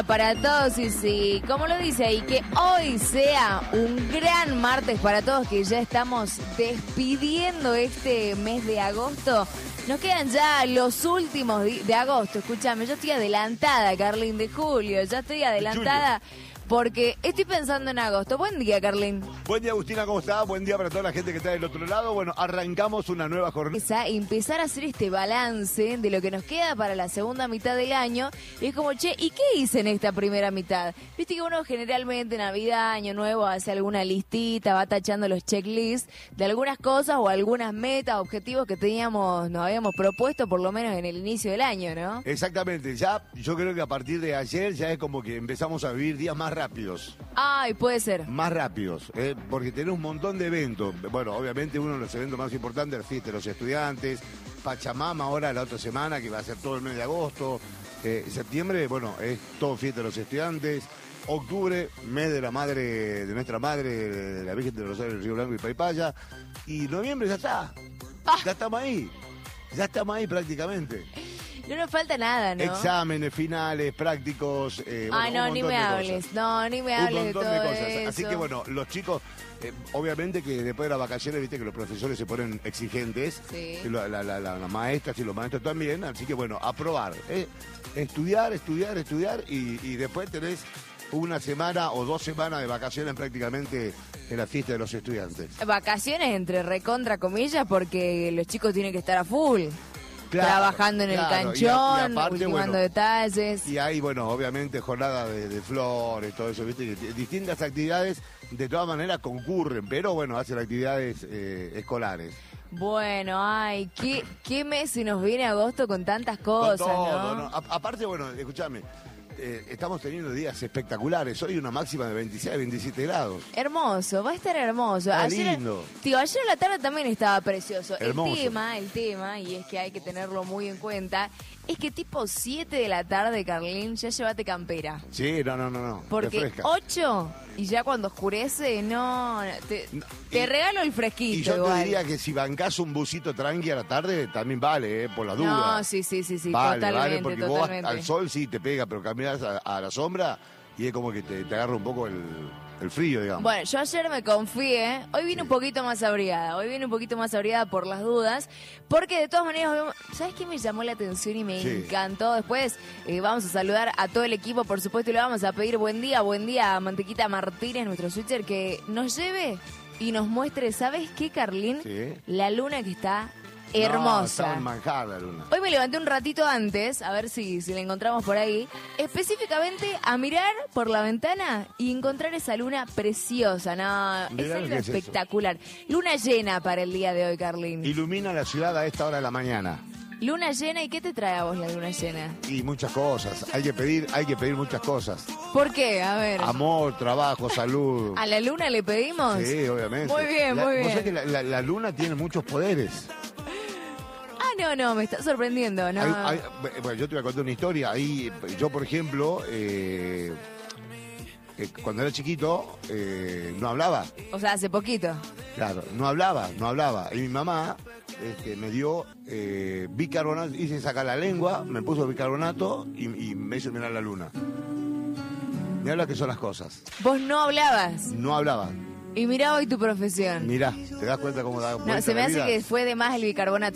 Para todos, y sí, como lo dice ahí, que hoy sea un gran martes para todos, que ya estamos despidiendo este mes de agosto. Nos quedan ya los últimos de agosto. Escúchame, yo estoy adelantada, Carlín, de julio. Ya estoy adelantada porque estoy pensando en agosto. Buen día, Carlín. Buen día, Agustina, ¿cómo está? Buen día para toda la gente que está del otro lado. Bueno, arrancamos una nueva jornada. Empezar a hacer este balance de lo que nos queda para la segunda mitad del año. Y es como, che, ¿y qué hice en esta primera mitad? Viste que uno generalmente Navidad, Año Nuevo, hace alguna listita, va tachando los checklists de algunas cosas o algunas metas, objetivos que nos habíamos propuesto por lo menos en el inicio del año, ¿no? Exactamente, ya yo creo que a partir de ayer ya es como que empezamos a vivir días más rápidos. Ay, puede ser. Más rápidos, porque tenés un montón de eventos. Bueno, obviamente uno de los eventos más importantes es la fiesta de los estudiantes, Pachamama ahora la otra semana, que va a ser todo el mes de agosto. Septiembre, bueno, es todo fiesta de los estudiantes. Octubre, mes de la madre, de nuestra madre, de la Virgen de Rosario del Río Blanco y Paipaya. Y noviembre ya está. Ya estamos ahí prácticamente. No nos falta nada, ¿no? Exámenes, finales, prácticos. No, ni me hables. No, ni me hables de todo cosas. eso. Así que bueno, los chicos, obviamente que después de las vacaciones, viste que los profesores se ponen exigentes. Sí. Y las maestras y los maestros también. Así que bueno, a probar. Estudiar y después tenés una semana o 2 semanas de vacaciones prácticamente en la fiesta de los estudiantes. Vacaciones entre recontra comillas porque los chicos tienen que estar a full. Claro, trabajando en el canchón, ultimando detalles. Y hay, bueno, obviamente jornada de flores, todo eso, viste, que distintas actividades de todas maneras concurren, pero bueno, hacen actividades escolares. Bueno, ay, qué mes se nos viene agosto con tantas cosas, con todo, ¿no? Aparte, bueno, escúchame, estamos teniendo días espectaculares. Hoy una máxima de 26, 27 grados. Hermoso, va a estar hermoso. Lindo. Tío, ayer a la tarde también estaba precioso. Hermoso. El tema, y es que hay que tenerlo muy en cuenta, es que tipo 7 de la tarde, Carlín, ya llévate campera. Sí, no. Porque 8 y ya cuando oscurece, te regalo el fresquito. Y yo igual. te diría que si bancás un busito tranqui a la tarde, también vale, por la duda. No, sí, vale, totalmente, porque totalmente. vos al sol sí te pega, pero caminas a la sombra y es como que te agarra un poco el frío, digamos. Bueno, yo ayer me confié, hoy vine un poquito más abrigada, por las dudas, porque de todas maneras, ¿sabes qué me llamó la atención y me encantó? Después vamos a saludar a todo el equipo, por supuesto, y le vamos a pedir buen día a Mantequita Martínez, nuestro switcher, que nos lleve y nos muestre, ¿sabes qué, Carlín? Sí. La luna que está hermosa. No, estaba en manjar la luna. Hoy me levanté un ratito antes, a ver si la encontramos por ahí, específicamente a mirar por la ventana y encontrar esa luna preciosa. No, Mirá es algo es espectacular. Luna llena para el día de hoy, Carlín. Ilumina la ciudad a esta hora de la mañana. Luna llena, ¿y qué te trae a vos la luna llena? Y muchas cosas. Hay que pedir muchas cosas. ¿Por qué? A ver. Amor, trabajo, salud. ¿A la luna le pedimos? Sí, obviamente. Muy bien. Vos sabés que la luna tiene muchos poderes. No, me está sorprendiendo, ¿no? Bueno, yo te voy a contar una historia. Ahí, yo, por ejemplo, cuando era chiquito, no hablaba. O sea, hace poquito. Claro, no hablaba. Y mi mamá me dio bicarbonato, hice sacar la lengua, me puso bicarbonato y me hizo mirar la luna. Mirá lo que son las cosas. ¿Vos no hablabas? No hablaba. Y mirá hoy tu profesión. Mirá, ¿te das cuenta cómo da vuelta No, se me la hace vida? que fue de más el bicarbonato.